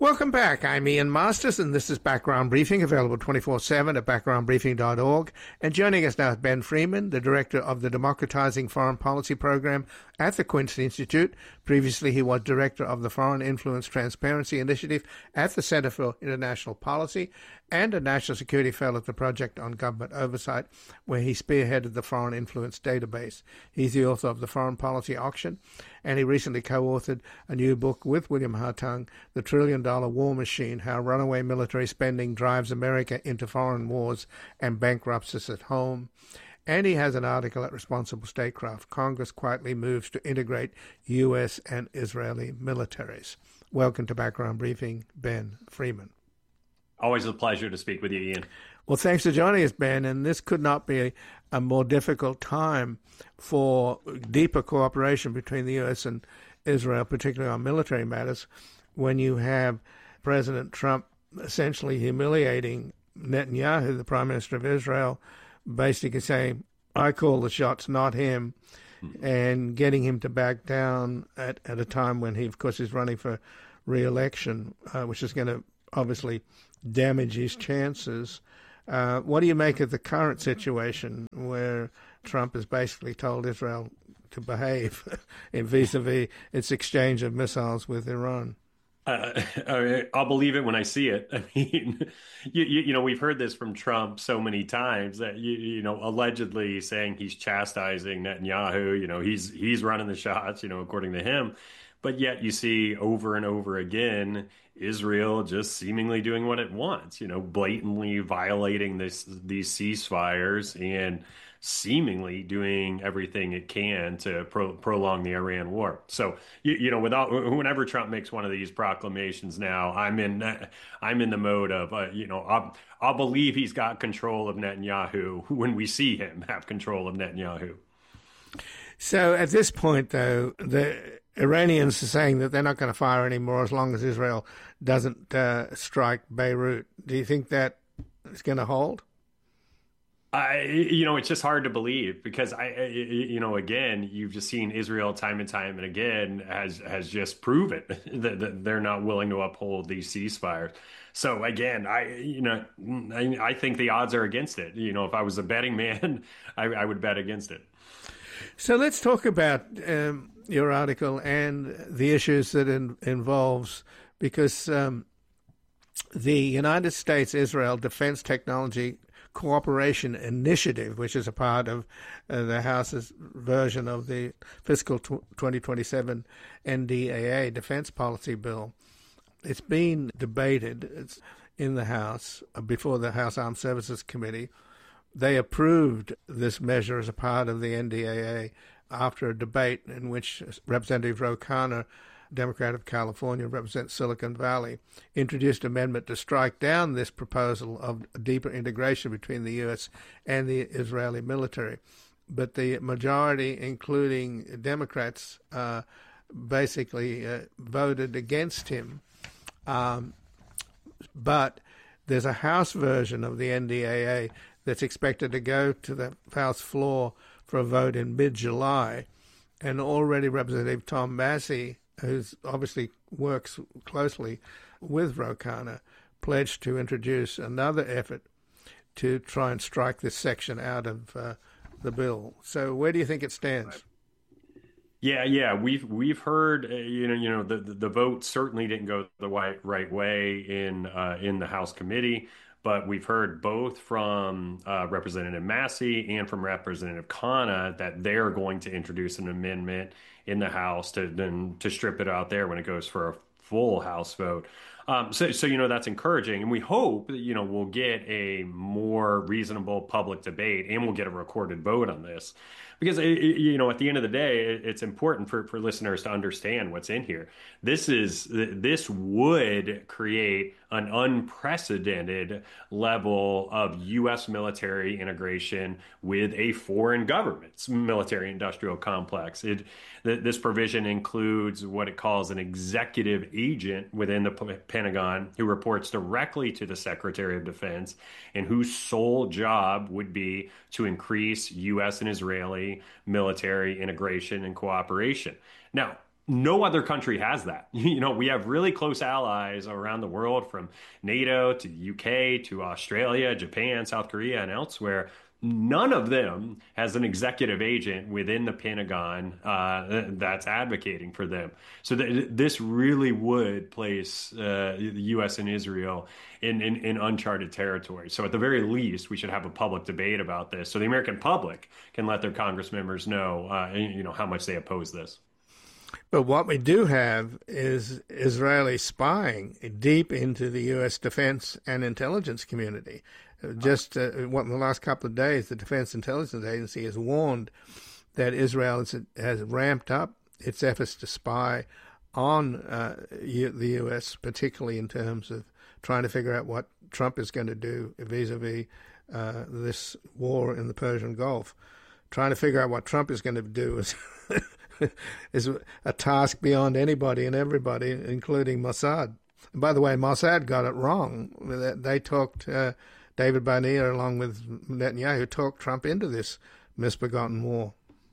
Welcome back. I'm Ian Masters, and this is Background Briefing, available 24/7 at backgroundbriefing.org. And joining us now is Ben Freeman, the director of the Democratizing Foreign Policy Program at the Quincy Institute. Previously, he was director of the Foreign Influence Transparency Initiative at the Center for International Policy and a National Security Fellow at the Project on Government Oversight, where he spearheaded the Foreign Influence Database. He's the author of The Foreign Policy Auction, and he recently co-authored a new book with William Hartung, The $1 Trillion War Machine, How Runaway Military Spending Drives America into Foreign Wars and Bankrupts Us at Home. And he has an article at Responsible Statecraft, Congress Quietly Moves to Integrate U.S. and Israeli Militaries. Welcome to Background Briefing, Ben Freeman. Always a pleasure to speak with you, Ian. Well, thanks for joining us, Ben. And this could not be a more difficult time for deeper cooperation between the U.S. and Israel, particularly on military matters, when you have President Trump essentially humiliating Netanyahu, the Prime Minister of Israel, basically saying, I call the shots, not him, and getting him to back down at a time when he, of course, is running for re-election, which is going to obviously damage his chances. What do you make of the current situation where Trump has basically told Israel to behave in vis-a-vis its exchange of missiles with Iran? I'll believe it when I see it. I mean, we've heard this from Trump so many times that, allegedly saying he's chastising Netanyahu, he's running the shots, according to him. But yet you see over and over again, Israel just seemingly doing what it wants, blatantly violating these ceasefires and seemingly doing everything it can to prolong the Iran war. So, whenever Trump makes one of these proclamations now, I'm in the mode of, I'll believe he's got control of Netanyahu when we see him have control of Netanyahu. So at this point, though, the Iranians are saying that they're not going to fire anymore as long as Israel doesn't strike Beirut. Do you think that is going to hold? It's just hard to believe because again, you've just seen Israel time and time and again has just proven that they're not willing to uphold these ceasefires. So again, I think the odds are against it. If I was a betting man, I would bet against it. So let's talk about your article and the issues that it involves, because the United States-Israel Defense Technology Cooperation Initiative, which is a part of the House's version of the fiscal 2027 NDAA defense policy bill. It's been debated in the House before the House Armed Services Committee. They approved this measure as a part of the NDAA after a debate in which Representative Ro Khanna, Democrat of California, represents Silicon Valley, introduced an amendment to strike down this proposal of deeper integration between the U.S. and the Israeli military. But the majority, including Democrats, basically voted against him. But there's a House version of the NDAA that's expected to go to the House floor for a vote in mid-July. And already Representative Tom Massie, who obviously works closely with Ro Khanna, pledged to introduce another effort to try and strike this section out of the bill. So where do you think it stands? Yeah. We've heard, the vote certainly didn't go the right way in the House committee. But we've heard both from Representative Massie and from Representative Khanna that they're going to introduce an amendment in the House to strip it out there when it goes for a full House vote. So that's encouraging, and we hope that we'll get a more reasonable public debate and we'll get a recorded vote on this. Because, at the end of the day, it's important for listeners to understand what's in here. This would create an unprecedented level of U.S. military integration with a foreign government's military-industrial complex. This provision includes what it calls an executive agent within the Pentagon who reports directly to the Secretary of Defense and whose sole job would be to increase U.S. and Israeli military integration and cooperation. Now, No other country has that. We have really close allies around the world, from NATO to the UK to Australia, Japan, South Korea, and elsewhere. None of them has an executive agent within the Pentagon that's advocating for them. So this really would place the U.S. and Israel in uncharted territory. So at the very least, we should have a public debate about this, so the American public can let their Congress members know, how much they oppose this. But what we do have is Israeli spying deep into the U.S. defense and intelligence community. Just in the last couple of days, the Defense Intelligence Agency has warned that Israel has ramped up its efforts to spy on the U.S., particularly in terms of trying to figure out what Trump is going to do vis-a-vis this war in the Persian Gulf. Trying to figure out what Trump is going to do is a task beyond anybody and everybody, including Mossad. And by the way, Mossad got it wrong. They talked, David Barnea, along with Netanyahu, talked Trump into this misbegotten war.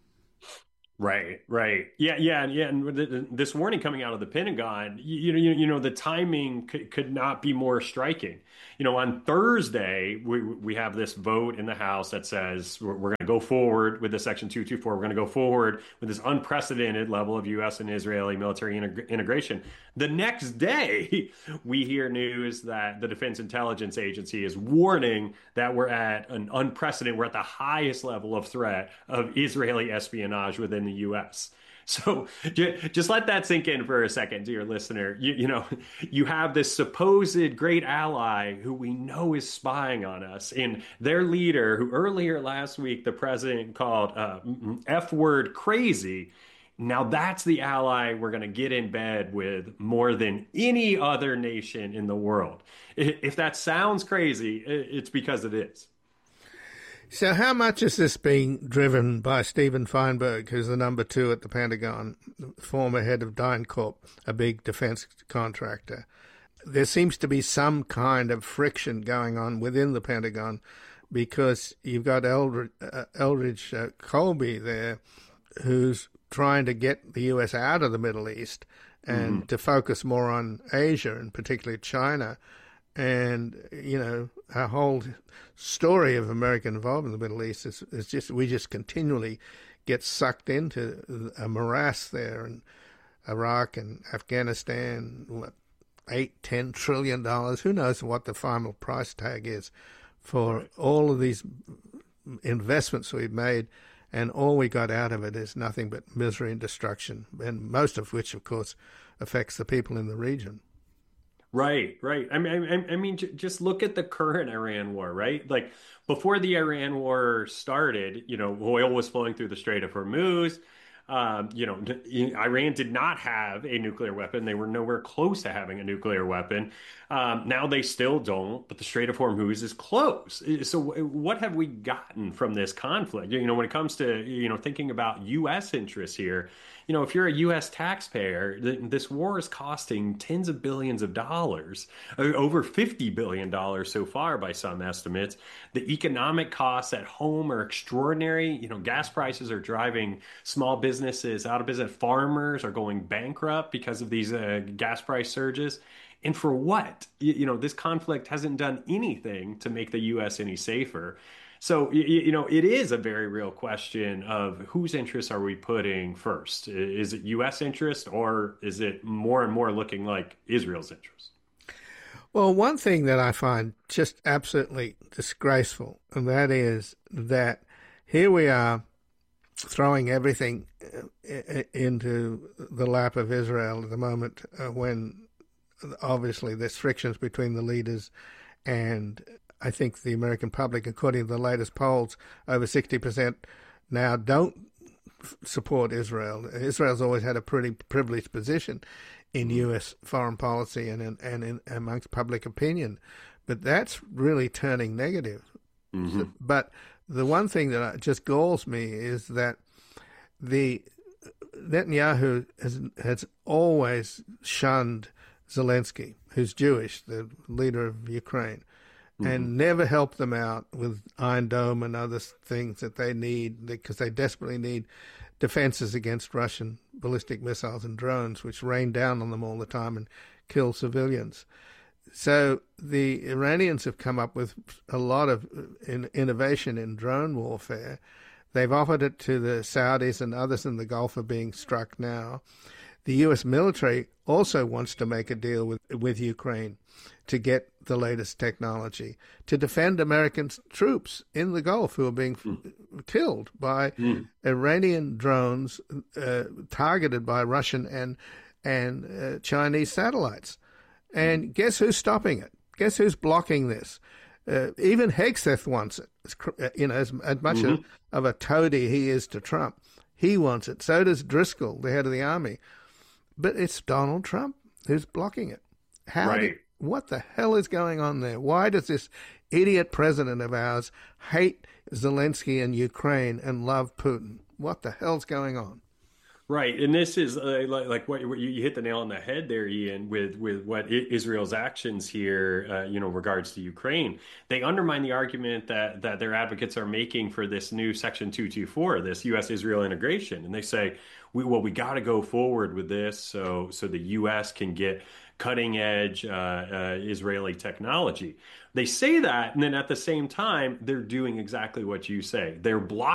Right. Yeah. And this warning coming out of the Pentagon, the timing could not be more striking. On Thursday, we have this vote in the House that says we're going to go forward with the Section 224. We're going to go forward with this unprecedented level of U.S. and Israeli military integration. The next day, we hear news that the Defense Intelligence Agency is warning that we're at we're at the highest level of threat of Israeli espionage within the U.S. So just let that sink in for a second, dear listener. You have this supposed great ally who we know is spying on us, and their leader, who earlier last week the president called F-word crazy. Now that's the ally we're going to get in bed with more than any other nation in the world. If that sounds crazy, it's because it is. So how much is this being driven by Stephen Feinberg, who's the number 2 at the Pentagon, former head of DynCorp, a big defense contractor? There seems to be some kind of friction going on within the Pentagon, because you've got Eldridge Colby there, who's trying to get the U.S. out of the Middle East and to focus more on Asia, and particularly China. And, our whole story of American involvement in the Middle East is just, we just continually get sucked into a morass there in Iraq and Afghanistan, $8-10 trillion. Who knows what the final price tag is for all of these investments we've made, and all we got out of it is nothing but misery and destruction, and most of which, of course, affects the people in the region. Right. I mean, just look at the current Iran war, right? Like, before the Iran war started, oil was flowing through the Strait of Hormuz. Iran did not have a nuclear weapon. They were nowhere close to having a nuclear weapon. Now they still don't, but the Strait of Hormuz is closed. So what have we gotten from this conflict? When it comes to, thinking about U.S. interests here, if you're a U.S. taxpayer, this war is costing tens of billions of dollars, over $50 billion so far by some estimates. The economic costs at home are extraordinary. Gas prices are driving small businesses out of business. Farmers are going bankrupt because of these gas price surges. And for what? This conflict hasn't done anything to make the U.S. any safer. So, it is a very real question of whose interests are we putting first? Is it U.S. interest, or is it more and more looking like Israel's interest? Well, one thing that I find just absolutely disgraceful, and that is that here we are throwing everything into the lap of Israel at the moment, when obviously there's frictions between the leaders, and I think the American public, according to the latest polls, over 60% now don't support Israel. Israel's always had a pretty privileged position in U.S. foreign policy and in amongst public opinion, but that's really turning negative. But the one thing that just galls me is that the Netanyahu has always shunned Zelensky, who's Jewish, the leader of Ukraine, and never helped them out with Iron Dome and other things that they need, because they desperately need defenses against Russian ballistic missiles and drones, which rain down on them all the time and kill civilians. So the Iranians have come up with a lot of innovation in drone warfare. They've offered it to the Saudis, and others in the Gulf are being struck now. The U.S. military also wants to make a deal with Ukraine to get the latest technology to defend American troops in the Gulf who are being killed by Iranian drones targeted by Russian and Chinese satellites. And guess who's stopping it? Guess who's blocking this? Even Hegseth wants it. As much of a toady he is to Trump, he wants it. So does Driscoll, the head of the army. But it's Donald Trump who's blocking it. What the hell is going on there? Why does this idiot president of ours hate Zelensky and Ukraine and love Putin? What the hell's going on? Right, and this is like what you hit the nail on the head there, Ian, with what Israel's actions here, regards to Ukraine. They undermine the argument that their advocates are making for this new Section 224, this U.S.-Israel integration, and they say, we got to go forward with this so the U.S. can get cutting-edge Israeli technology. They say that, and then at the same time, they're doing exactly what you say. They're blocking